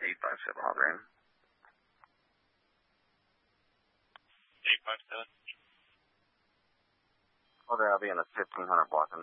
857 Audrain. 857. Audrain, I'll be in the 1500 block.